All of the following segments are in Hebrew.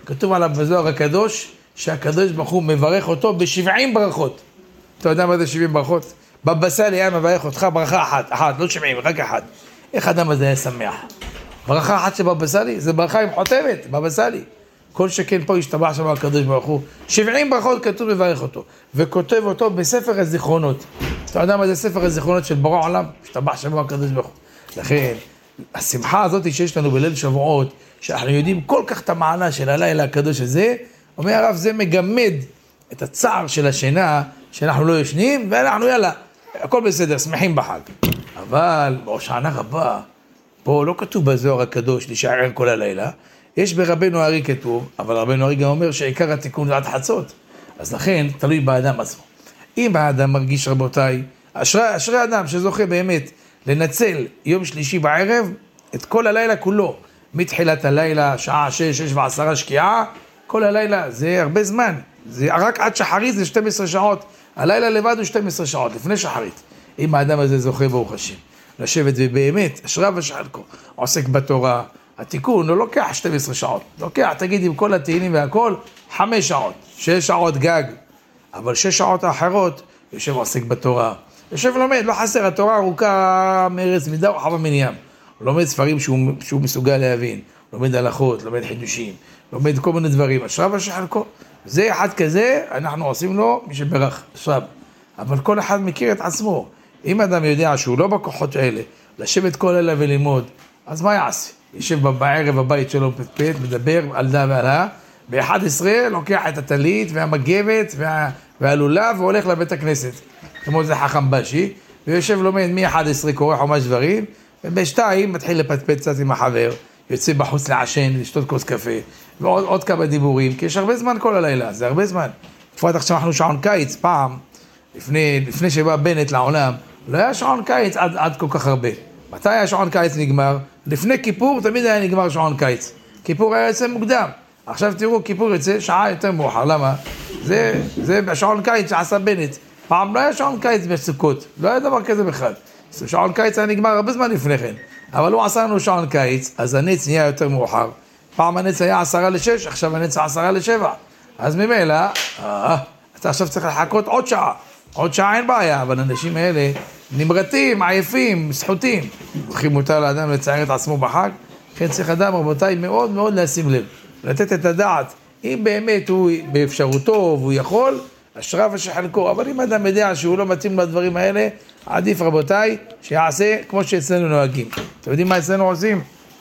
כתוב עליו בזוהר הקדוש, שהקדוש ברוך הוא מברך אותו ב70 ברכות. אתה יודע מה זה 70 ברכות? בבא סאלי היה מברך אותך ברכה אחת, לא 70, רק אחת. איך אדם הזה היה שמח? ברכה אחת של בבא סאלי, זה ברכה עם חותמת, בבא סאלי. כל שכן פה השתבח שם הקדוש ברוך הוא. 70 ברכות כתוב מברך אותו, וכותב אותו בספר הזיכרונות. אתה יודע מה זה ספר הזיכרונות של בורא עולם? השתבח שם הקדוש ברוך הוא. לכן, השמחה הזאת שיש לנו בליל שבועות, שאנחנו יודעים כל כך את המעלה של הלילה הקדוש הזה, אומר הרב, זה מגמד את הצער של השינה, שאנחנו לא ישנים, ואנחנו יאללה, הכל בסדר, שמחים בחג. אבל בהושענא רבה, פה לא כתוב בזוהר הקדוש להישאר כל הלילה, יש ברבנו ארי כתוב, אבל רבנו ארי גם אומר שעיקר התיקון זה עד חצות. אז לכן, תלוי באדם עצמו. אם האדם מרגיש רבותיי, אשרי אדם שזוכה באמת לנצל יום שלישי בערב, את כל הלילה כולו, מתחילת הלילה, שעה 6:10 שקיעה, כל הלילה זה הרבה זמן, זה רק עד שחרית זה 12 שעות, הלילה לבד הוא 12 שעות, לפני שחרית. אם האדם הזה זוכה ברוך השם, לשבת ובאמת, אשריו ושחלקו, עוסק בתורה, התיקון לא לוקח 12 שעות, לוקח, תגיד עם כל התהילים והכל, 5 שעות, 6 שעות גג, אבל 6 שעות האחרות, יושב עוסק בתורה, יושב לומד, לא חסר, התורה ארוכה מארץ מידה או חווה מן ים, הוא לומד ספרים שהוא מסוגל להבין, לומד הלכות, לומד חידושים, לומד כל מיני דברים, אשריו ושחלקו, זה אחד כזה, אנחנו עושים לו מי שברך, אשריו, אבל כל אחד מכיר את עצמו, אם אדם יודע שהוא לא בכוחות האלה, לשבת כל לילה וללמוד, אז מה יעשה? יושב בערב בבית שלו פטפט, מדבר על דה ועלה, ב-11 לוקח את הטלית והמגבת והלולב והולך לבית הכנסת, כמו זה חכם בשי, ויושב לומד מ-11 קורא חומש דברים, וב-2 מתחיל לפטפט קצת עם החבר, יוצא בחוץ לעשן, לשתות כוס קפה, ועוד כמה דיבורים, כי יש הרבה זמן כל הלילה, זה הרבה זמן. תפועת עכשיו אנחנו שעון קיץ, פעם, לפני שבא בנט לעולם, לא היה שעון קיץ עד כל כך הרבה. מתי היה שעון קיץ נגמר? לפני כיפור תמיד היה נגמר שעון קיץ. כיפור היה יוצא מוקדם. עכשיו תראו, כיפור יוצא שעה יותר מאוחר. למה? זה בשעון קיץ שעשה בנט. פעם לא היה שעון קיץ בסוכות. לא היה דבר כזה בכלל. שעון קיץ היה נגמר הרבה זמן לפני כן. אבל הוא עשה לנו שעון קיץ, אז הנץ נהיה יותר מאוחר. פעם הנץ היה 5:50, עכשיו הנץ 6:50. אז ממילא, אתה עכשיו צריך לחכות עוד שעה. עוד שעה אין בעיה, אבל האנשים האלה נמרתים, עייפים, סחוטים. וכי מותר לאדם לצייר את עצמו בחג? כן צריך אדם, רבותיי, מאוד מאוד לשים לב. לתת את הדעת, אם באמת הוא באפשרותו והוא יכול, אשריו ושחלקו. אבל אם אדם יודע שהוא לא מתאים לדברים האלה, עדיף רבותיי, שיעשה כמו שאצלנו נוהגים. אתם יודעים מה אצלנו עושים?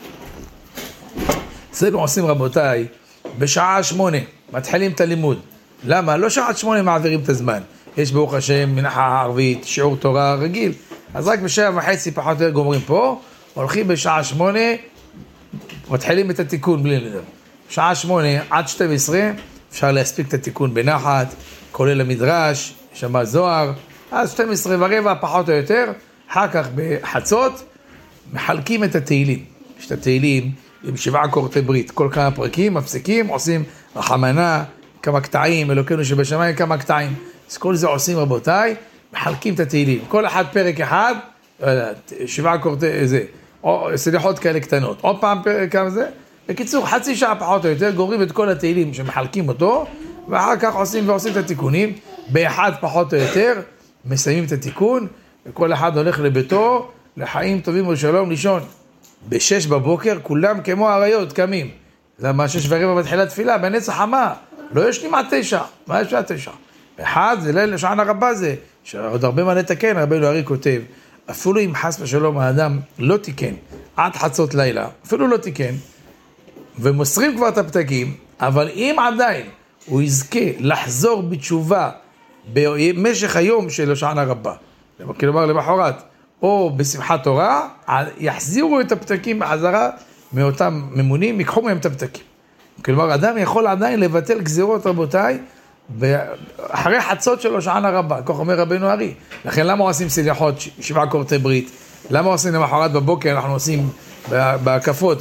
אצלנו עושים רבותיי, בשעה 8 מתחילים את הלימוד. למה? לא שעה 8 מעבירים את הזמן. יש ברוך השם מנחה ערבית, שיעור תורה רגיל, אז רק ב7:30 פחות או יותר גומרים פה, הולכים בשעה 8, מתחילים את התיקון בלי נדר. שעה 8 עד 12, אפשר להספיק את התיקון בנחת, כולל המדרש, שמע זוהר, אז 12:15 פחות או יותר, אחר כך בחצות, מחלקים את התהילים. יש את התהילים עם 7 קורטי ברית, כל כמה פרקים, מפסיקים, עושים רחמנה, כמה קטעים, אלוקינו שבשמיים כמה קטעים. אז כל זה עושים רבותיי, מחלקים את התהילים. כל אחד פרק אחד, 7 קורטי, זה, או סליחות כאלה קטנות. עוד פעם פרק כמה זה. בקיצור, חצי שעה פחות או יותר, גוררים את כל התהילים שמחלקים אותו, ואחר כך עושים את התיקונים. באחד פחות או יותר, מסיימים את התיקון, וכל אחד הולך לביתו, לחיים טובים ושלום לישון. ב6 בבוקר, כולם כמו אריות קמים. למה 6:15 בתחילת תפילה, בנץ החמה. לא ישנים עד 9. מה יש עד 9? אחד, זה ליל הושענא רבה זה, שעוד הרבה מה לתקן, רבנו ארי כותב, אפילו אם חס ושלום האדם לא תיקן, עד חצות לילה, אפילו לא תיקן, ומוסרים כבר את הפתקים, אבל אם עדיין הוא יזכה לחזור בתשובה במשך היום של הושענא רבה, כלומר למחרת, או בשמחת תורה, יחזירו את הפתקים בחזרה מאותם ממונים, ייקחו מהם את הפתקים. כלומר, אדם יכול עדיין לבטל גזירות רבותיי, אחרי חצות של הושענא רבה, כך אומר רבנו ארי. לכן למה עושים סליחות 7 קורטי ברית? למה עושים למחרת בבוקר? אנחנו עושים בהקפות,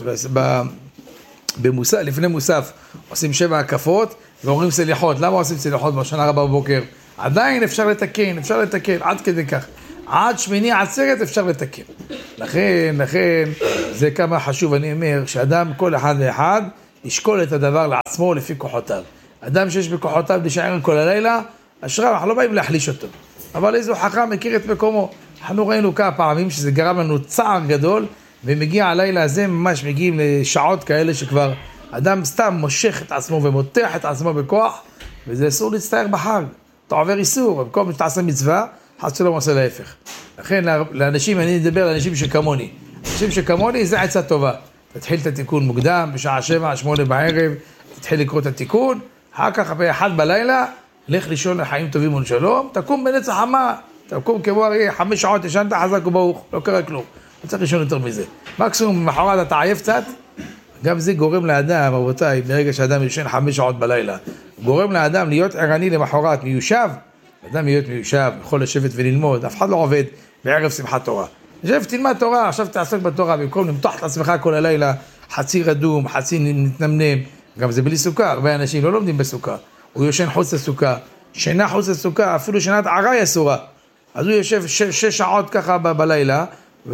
לפני מוסף, עושים 7 הקפות ואומרים סליחות. למה עושים סליחות בהושענא רבה בבוקר? עדיין אפשר לתקן, עד כדי כך. עד 8 עצרת אפשר לתקן. לכן, זה כמה חשוב, אני אומר, שאדם כל אחד ואחד ישקול את הדבר לעצמו לפי כוחותיו. אדם שיש בכוחותיו להישאר כל הלילה, אשריו, אנחנו לא באים להחליש אותו. אבל איזו חכם מכיר את מקומו. אנחנו ראינו כמה פעמים שזה גרם לנו צער גדול, ומגיע הלילה הזה, ממש מגיעים לשעות כאלה שכבר אדם סתם מושך את עצמו ומותח את עצמו בכוח, וזה אסור להצטער בחג. אתה עובר איסור, במקום שתעשה מצווה, חס ושלום עושה להפך. לכן לאנשים, אני מדבר לאנשים שכמוני. אנשים שכמוני זה עצה טובה. תתחיל את התיקון מוקדם, בשעה 7, 8 בערב, תתחיל לקרוא את התיקון, אחר כך ב-1 בלילה, לך לישון לחיים טובים ולשלום, תקום בנצח חמה, תקום כמו אריה, 5 שעות ישנת חזק וברוך, לא קרה כלום. לא צריך לישון יותר מזה. מקסימום מחרת אתה עייף קצת, גם זה גורם לאדם, רבותיי, ברגע שאדם ישן 5 שעות בלילה, גורם לאדם להיות ערני למחרת, מיושב, אדם להיות מיושב, יכול לשבת וללמוד, אף אחד לא עובד בערב שמחת תורה. ישב, תלמד תורה, עכשיו תעסק בתורה, במקום למתוח את עצמך כל הלילה, חצי רדום, חצי נתנמנם, גם זה בלי סוכה, הרבה אנשים לא לומדים בסוכה, הוא יושן חוץ לסוכה, שינה חוץ לסוכה, אפילו שינת עראי אסורה, אז הוא יושב 6 שעות ככה בלילה,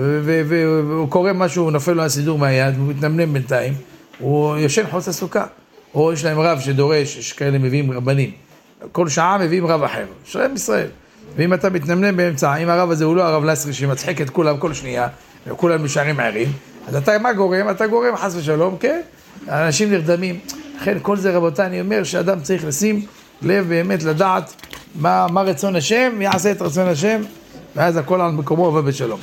והוא קורא משהו, הוא נופל לו הסידור מהיד, הוא מתנמנם בינתיים, הוא יושן חוץ לסוכה, או יש להם רב שדורש, יש כאלה מביאים רבנים, כל שעה מביאים רב אחר, שרם ישראל, ואם אתה מתנמנם באמצע, אם הרב הזה הוא לא הרב לסרי שמצחיק את כולם כל שנייה, וכולם נשארים ערים, אז אתה מה גורם? אתה גורם חס ושלום, כן? האנשים נרדמים. לכן כל זה רבותיי, אני אומר שאדם צריך לשים לב באמת לדעת מה רצון השם, יעשה את רצון השם, ואז הכל על מקומו ובשלום.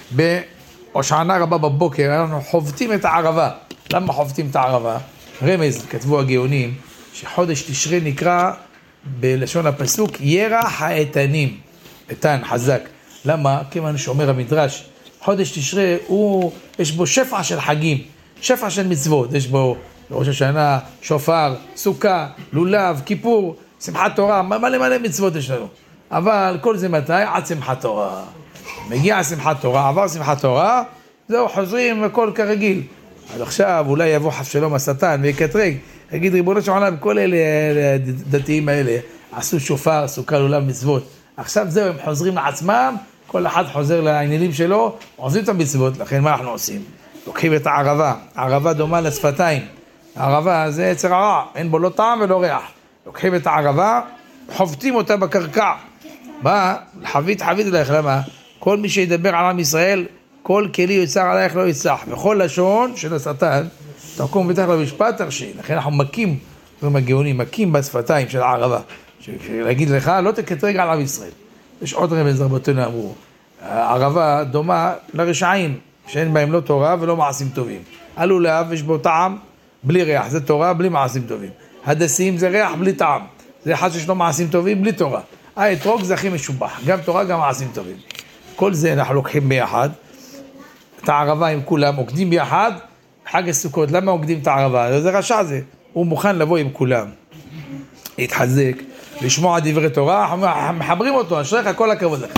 בהושענא רבה בבוקר, אנחנו חובטים את הערבה. למה חובטים את הערבה? רמז, כתבו הגאונים, שחודש תשרי נקרא בלשון הפסוק, ירח האיתנים, איתן, חזק. למה? כיוון שאומר המדרש, חודש תשרי יש בו שפע של חגים, שפע של מצוות, יש בו ראש השנה, שופר, סוכה, לולב, כיפור, שמחת תורה, מלא מצוות יש לנו. אבל כל זה מתי? עד שמחת תורה. מגיע שמחת תורה, עבר שמחת תורה, זהו, חוזרים הכל כרגיל. אז עכשיו אולי יבוא חס שלום השטן ויקטרג, יגיד ריבונו של עולם, כל אלה דתיים האלה עשו שופר, סוכה, לולב, מצוות. עכשיו זהו, הם חוזרים לעצמם, כל אחד חוזר לעניינים שלו, עושים את המצוות, לכן מה אנחנו עושים? לוקחים את הערבה, הערבה דומה לשפתיים. הערבה זה יצר הרע, אין בו לא טעם ולא ריח. לוקחים את הערבה, חובטים אותה בקרקע. מה? חבית עליך, למה? כל מי שידבר על עם ישראל, כל כלי יוצר עלייך לא יצח. וכל לשון של השטן, תקום ותך למשפט תרשי. לכן אנחנו מכים, אומרים הגאונים, מכים בשפתיים של הערבה. להגיד לך, לא תקטרג על עם ישראל. יש עוד רמז רבותינו אמרו, הערבה דומה לרשעים, שאין בהם לא תורה ולא מעשים טובים. הלולב יש בו טעם בלי ריח, זה תורה בלי מעשים טובים. הדסים זה ריח בלי טעם, זה אחד שיש לו מעשים טובים בלי תורה. האתרוג זה הכי משובח, גם תורה גם מעשים טובים. כל זה אנחנו לוקחים ביחד, את הערבה עם כולם, עוקדים ביחד, חג הסוכות, למה עוקדים את הערבה? זה רשע זה, הוא מוכן לבוא עם כולם, להתחזק, לשמוע דברי תורה, מחברים אותו, אשריך כל הכבוד לכם.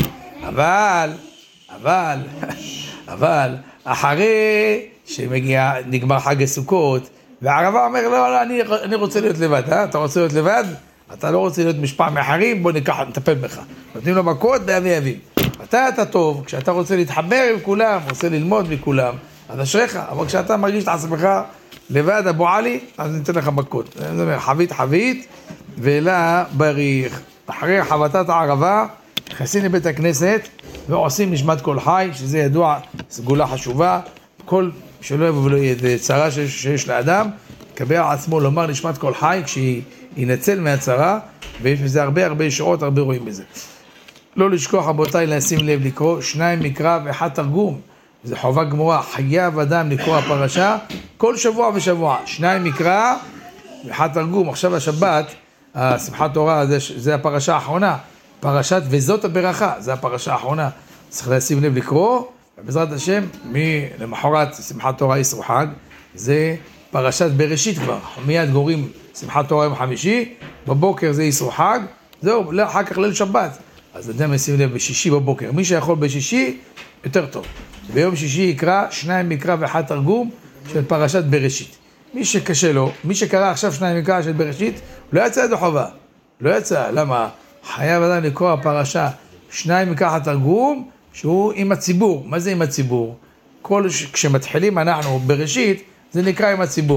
אבל, אחרי שמגיע, נגמר חג הסוכות, והערבה אומר, לא, אני רוצה להיות לבד, אתה רוצה להיות לבד? אתה לא רוצה להיות משפע מאחרים, בוא נטפל בך. נותנים לו מכות באבי. אתה טוב, כשאתה רוצה להתחבר עם כולם, רוצה ללמוד מכולם, אז אשריך, אבל כשאתה מרגיש את עצמך לבד, אבו עלי, אז ניתן לך מכות. זאת אומרת, חבית, ואלה בריך. אחרי חבטת הערבה, נכנסים לבית הכנסת, ועושים נשמת כל חי, שזה ידוע, סגולה חשובה, כל שלא יבוא ולא יהיה צרה שיש לאדם, קבע עצמו לומר נשמת כל חי, כשינצל מהצרה, ויש בזה הרבה שעות, הרבה רואים בזה. לא לשכוח רבותיי, לשים לב לקרוא 2 מקרא ו1 תרגום, זה חובה גמורה, חייב אדם לקרוא הפרשה, כל שבוע ושבוע, 2 מקרא ו1 תרגום. עכשיו השבת, שמחת תורה, זה הפרשה האחרונה, פרשת וזאת הברכה, זה הפרשה האחרונה, צריך לשים לב לקרוא, ובעזרת השם, למחרת שמחת תורה יסרו חג, זה פרשת בראשית כבר, מיד גורים שמחת תורה יום חמישי, בבוקר זה יסרו חג, זהו, אחר כך ליל שבת, אז אדם ישים לב בשישי בבוקר, מי שיכול בשישי, יותר טוב, ביום שישי יקרא 2 מקרא ו1 תרגום של פרשת בראשית, מי שקשה לו, מי שקרא עכשיו 2 מקרא של בראשית, לא יצא ידו חובה, לא יצא, למה? חייב אדם לקרוא הפרשה 2 מקרא תרגום, שהוא עם הציבור. מה זה עם הציבור? כשמתחילים אנחנו בראשית, זה נקרא עם הציבור.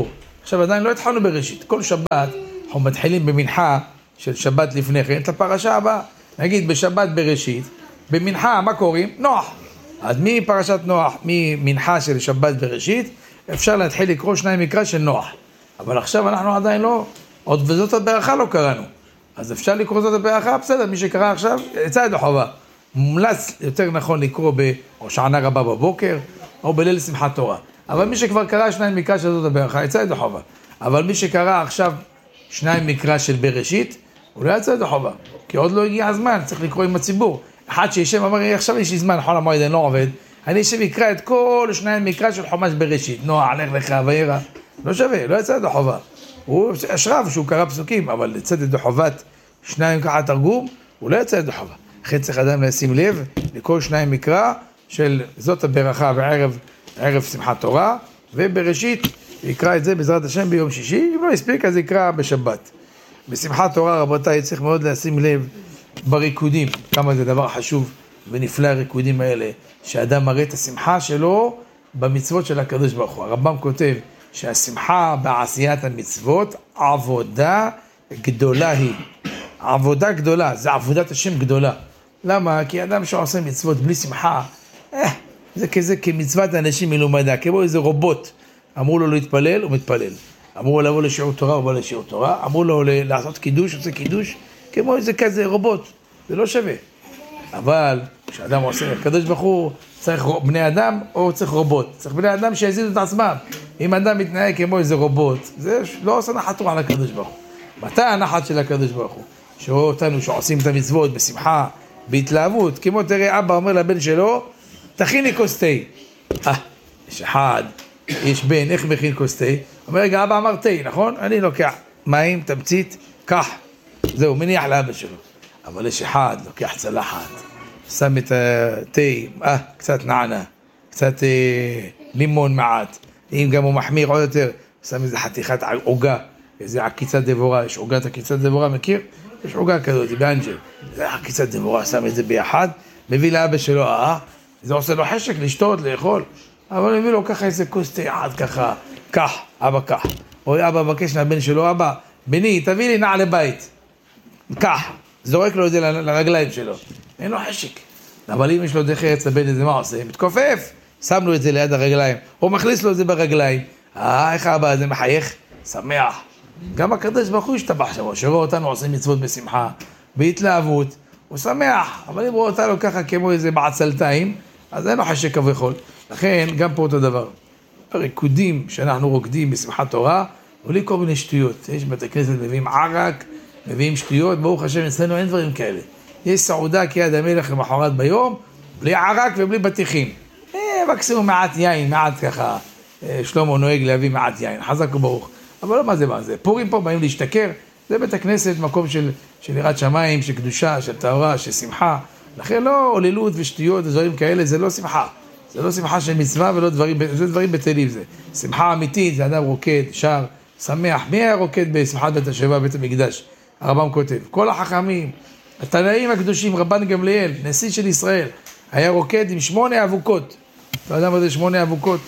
עכשיו עדיין לא התחלנו בראשית. כל שבת אנחנו מתחילים במנחה של שבת לפני כן, את הפרשה הבאה. נגיד בשבת בראשית, במנחה מה קוראים? נוח. אז מפרשת נוח, ממנחה של שבת בראשית, אפשר להתחיל לקרוא שניים מקרא של נוח. אבל עכשיו אנחנו עדיין לא, עוד וזאת הברכה לא קראנו. אז אפשר לקרוא זאת הברכה, בסדר, מי שקרא עכשיו, יצא ידי חובה. מומלץ יותר נכון לקרוא בהושענא רבה בבוקר, או בליל שמחת תורה. אבל מי שכבר קרא שניים מקרא של זאת הברכה, יצא ידי חובה. אבל מי שקרא עכשיו שניים מקרא של בראשית, הוא לא יצא ידי חובה. כי עוד לא הגיע הזמן, צריך לקרוא עם הציבור. אחד שישב אמר, עכשיו יש לי זמן, חול המועד אני לא עובד, אני אשב יקרא את כל שניים מקרא של חומש בראשית. נוח, לך לך, וירא. לא שווה, לא יצא ידי חובה. הוא אשרב שהוא קרא פסוקים, אבל לצאת ידי חובת שניים ככה תרגום, הוא לא יצא ידי חובה. לכן צריך אדם לשים לב לכל שניים מקרא של זאת הברכה בערב שמחת תורה, ובראשית יקרא את זה בעזרת השם ביום שישי, אם לא יספיק אז יקרא בשבת. בשמחת תורה רבותיי צריך מאוד לשים לב בריקודים, כמה זה דבר חשוב ונפלא הריקודים האלה, שאדם מראה את השמחה שלו במצוות של הקדוש ברוך הוא. הרמב"ם כותב שהשמחה בעשיית המצוות עבודה גדולה היא. עבודה גדולה, זה עבודת השם גדולה. למה? כי אדם שעושה מצוות בלי שמחה, זה כזה כמצוות אנשים מלומדה, כמו איזה רובוט. אמרו לו להתפלל, הוא מתפלל. אמרו לו לבוא לשיעור תורה, הוא בא לשיעור תורה. אמרו לו לעשות קידוש, עושה קידוש, כמו איזה כזה רובוט. זה לא שווה. אבל כשאדם עושה, הקדוש ברוך הוא צריך בני אדם או צריך רובוט. צריך בני אדם שיזידו את עצמם. אם אדם מתנהג כמו איזה רובוט, זה לא עושה נחת רוח לקדוש ברוך הוא. מתי הנחת של הקדוש ברוך הוא? שרואה אותנו שעושים את המצוות בשמחה, בהתלהבות. כמו תראה אבא אומר לבן שלו, תכין לי כוס תה. יש אחד, יש בן, איך מכין כוס תה? אומר רגע, אבא אמר תה, נכון? אני לוקח מים, תמצית, קח. זהו, מניח לאבא שלו. אבל יש אחד, לוקח צלחת, שם את התה, קצת נענה, קצת לימון מעט. אם גם הוא מחמיר עוד יותר, שם איזה חתיכת עוגה, איזה עקיצת דבורה, יש עוגת עקיצת דבורה, מכיר? יש עוגה כזאת, באנג'ל. זה עקיצת דבורה, שם את זה ביחד, מביא לאבא שלו, זה עושה לו חשק לשתות, לאכול. אבל מביא לו ככה איזה כוס תה עד ככה, קח, אבא קח. או אבא מבקש מהבן שלו, אבא, בני, תביא לי נעל לבית. קח, זורק לו את זה לרגליים שלו. אין לו חשק. אבל אם יש לו דרך ארץ לבן הזה, מה עושה? מתכופף. שם לו את זה ליד הרגליים, או מכניס לו את זה ברגליים. איך אבא הזה מחייך? שמח. גם הקדוש ברוך הוא השתבח שם, שרואה אותנו עושים מצוות בשמחה, בהתלהבות, הוא שמח. אבל אם רואה אותנו ככה כמו איזה בעצלתיים, אז אין לו חשק כביכול. לכן, גם פה אותו דבר. הריקודים שאנחנו רוקדים בשמחת תורה, עולים כל מיני שטויות. יש בתי כנסת מביאים ערק, מביאים שטויות, ברוך השם, אצלנו אין דברים כאלה. יש סעודה כיד המלך למחרת ביום, בלי ערק ובלי בטיחים. מקסימום מעט יין, מעט ככה, שלמה נוהג להביא מעט יין, חזק וברוך. אבל לא מה זה? פורים פה באים להשתכר, זה בית הכנסת, מקום של יראת שמיים, של קדושה, של טהרה, של שמחה. לכן לא עוללות ושטויות ודברים כאלה, זה לא שמחה. זה לא שמחה של מצווה ולא דברים, זה דברים בטלים זה. שמחה אמיתית, זה אדם רוקד, שר, שמח. מי היה רוקד בשמחת בית השבע, בית המקדש? הרמב"ם כותב, כל החכמים, התנאים הקדושים, רבן גמליאל, נשיא של ישראל, היה רוקד עם 8 אבוקות. אתה יודע מה זה 8 אבוקות?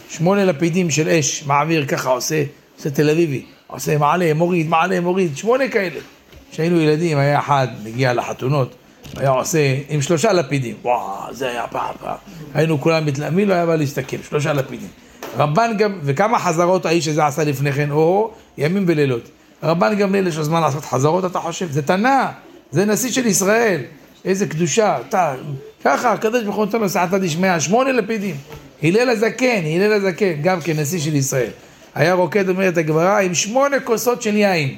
8 לפידים של אש, מעביר ככה עושה תל אביבי, עושה מעלה, מוריד, 8 כאלה. כשהיינו ילדים, היה אחד, מגיע לחתונות, היה עושה עם 3 לפידים. וואו, זה היה פעם. היינו כולם מתלהמים, לא היה בא להסתכל, 3 לפידים. רבן גם, וכמה חזרות האיש הזה עשה לפני כן, או ימים ולילות. רבן גמליאל יש לו זמן לעשות חזרות, אתה חושב? זה תנא, זה נשיא של ישראל. איזה קדושה, ככה, הקדוש ברוך הוא נותן לו סעתא דשמיא, 8 לפידים. הלל הזקן, גם כנשיא של ישראל. היה רוקד, אומרת הגמרא, עם 8 כוסות של יין.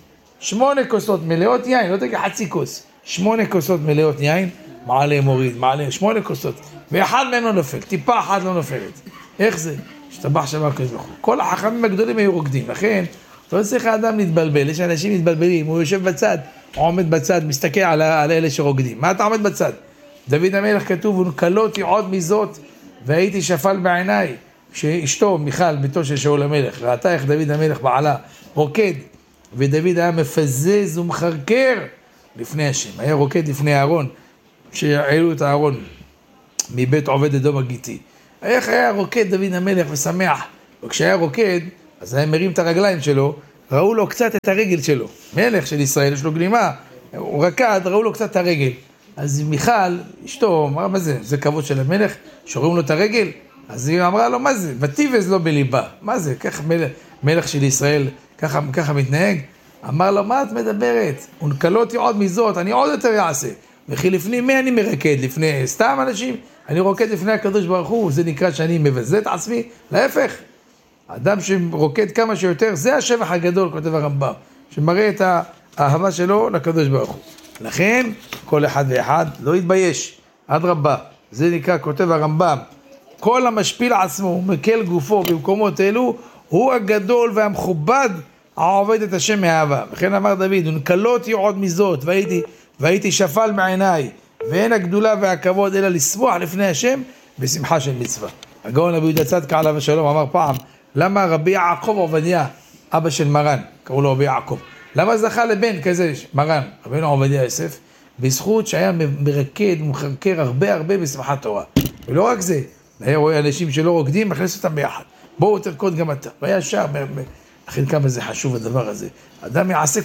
8 כוסות מלאות יין, לא תגיד חצי כוס. 8 כוסות מלאות יין, מעלה מוריד, 8 כוסות. ואחד מהם לא נופל, טיפה אחת לא נופלת. איך זה? השתבח שם הקדוש ברוך הוא. כל החכמים הגדולים היו רוקדים, לכן, לא צריך האדם להתבלבל, יש אנשים מתבלבלים, הוא יושב בצד, הוא עומד בצד, מסתכל על אלה שרוקדים. מה אתה עומד בצד? דוד המלך כתוב, ונקלותי עוד מזאת, והייתי שפל בעיניי, שאשתו, מיכל, ביתו של שאול המלך, ראתה איך דוד המלך בעלה רוקד, ודוד היה מפזז ומחרקר לפני השם, היה רוקד לפני הארון, שהעלו את הארון מבית עובד אדום הגיתי. איך היה רוקד דוד המלך ושמח, וכשהיה רוקד, אז הם מרים את הרגליים שלו, ראו לו קצת את הרגל שלו. מלך של ישראל, יש לו גלימה, הוא רקד, ראו לו קצת את הרגל. אז מיכל, אשתו, אמרה, מה זה? זה כבוד של המלך, שרואים לו את הרגל? אז היא אמרה לו, מה זה? ותיבז לו בליבה. מה זה? ככה מלך של ישראל, ככה מתנהג? אמר לו, מה את מדברת? ונקלותי עוד מזאת, אני עוד יותר יעשה. וכי לפני מי אני מרקד? לפני סתם אנשים? אני רוקד לפני הקדוש ברוך הוא, זה נקרא שאני מבזה את עצמי? להפך, האדם שרוקד כמה שיותר, זה השבח הגדול, כותב הרמב"ם, שמראה את האהבה שלו לקדוש ברוך הוא. לכן, כל אחד ואחד לא יתבייש, עד רבה. זה נקרא, כותב הרמב"ם, כל המשפיל עצמו, מקל גופו במקומות אלו, הוא הגדול והמכובד, העובד את השם מאהבה. וכן אמר דוד, ונקלותי עוד מזאת, והייתי שפל מעיניי, ואין הגדולה והכבוד אלא לשמוח לפני השם, בשמחה של מצווה. הגאון רבי יהודה צדקה עליו השלום אמר פעם, למה רבי יעקב עובדיה, אבא של מרן, קראו לו רבי יעקב, למה זכה לבן כזה, מרן, רבינו עובדיה יוסף, בזכות שהיה מרקד, מחרקר הרבה בשמחת תורה. ולא רק זה, היה רואה אנשים שלא רוקדים, מכניס אותם ביחד. בואו תרקוד גם אתה. והיה שר, לכן כמה זה חשוב הדבר הזה. אדם יעשה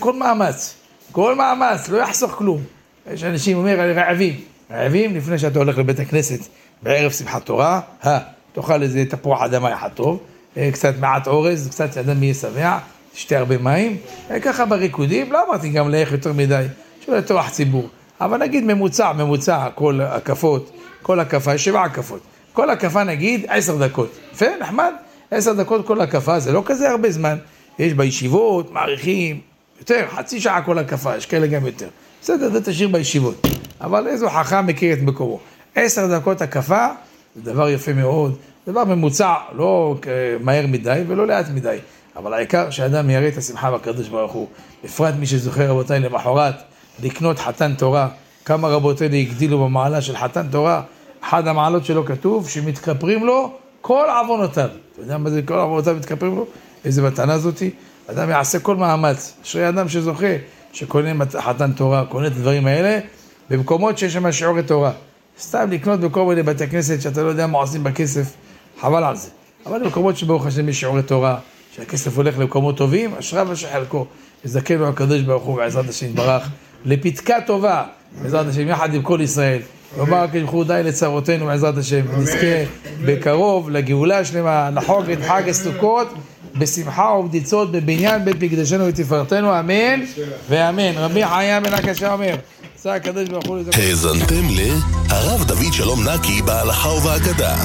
כל מאמץ, לא יחסוך כלום. יש אנשים אומר, רעבים לפני שאתה הולך לבית הכנסת בערב שמחת תורה, תאכל איזה תפוח אדמה אחד טוב, קצת מעט אורז, קצת אדם יהיה שבע, תשתה הרבה מים, ככה בריקודים, לא אמרתי גם לאיך יותר מדי, שלא לטוח ציבור, אבל נגיד ממוצע, כל הקפות, כל הקפה, 7 הקפות, כל הקפה נגיד 10 דקות, יפה, נחמד, 10 דקות כל הקפה, זה לא כזה הרבה זמן, יש בישיבות, מעריכים, יותר, חצי שעה כל הקפה, יש כאלה גם יותר, בסדר, זה תשאיר בישיבות, אבל איזו חכם מכיר את מקומו, 10 דקות הקפה, זה דבר יפה מאוד, דבר ממוצע, לא מהר מדי ולא לאט מדי, אבל העיקר שאדם יראה את השמחה בקדוש ברוך הוא, בפרט מי שזוכר רבותיי למחרת, לקנות חתן תורה, כמה רבותיי הגדילו במעלה של חתן תורה, אחד המעלות שלו כתוב, שמתכפרים לו כל עוונותיו, אתה יודע מה זה כל עוונותיו מתכפרים לו? איזה מתנה זאתי? אדם יעשה כל מאמץ, אשרי אדם שזוכה, שקונה חתן תורה, קונה את הדברים האלה, במקומות שיש שם שיעורי תורה, סתם לקנות בכל מיני בתי כנסת שאתה לא יודע מה עושים בכסף, חבל על זה. אבל במקומות שברוך השם יש שיעורי תורה, שהכסף הולך למקומות טובים, אשריו ושחלקו, יזכה לו הקדוש ברוך הוא בעזרת השם יתברך, לפתקה טובה, בעזרת השם יחד עם כל ישראל, לומר הקדוש ברוך הוא די לצרותינו בעזרת השם, נזכה בקרוב לגאולה השלמה, לחוג את חג הסוכות, בשמחה ובדיצות בבניין בית מקדשנו ותפארתנו, אמן ואמן. רבי חיה בן הקשה אומר, הקדוש ברוך הוא לזכות. האזנתם הרב דוד שלום נקי בהלכה ובהגדה.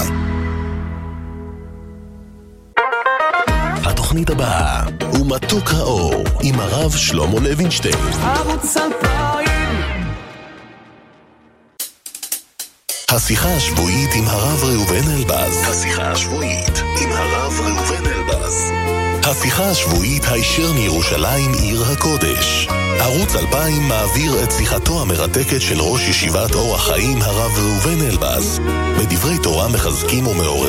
התוכנית הבאה הוא מתוק האור עם הרב שלמה לוינשטיין. ערוץ 2000. השיחה השבועית עם הרב ראובן אלבז. השיחה השבועית עם הרב ראובן אלבז. השיחה השבועית הישר מירושלים עיר הקודש. ערוץ 2000 מעביר את שיחתו המרתקת של ראש ישיבת אור החיים הרב ראובן אלבז, בדברי תורה מחזקים ומעוררים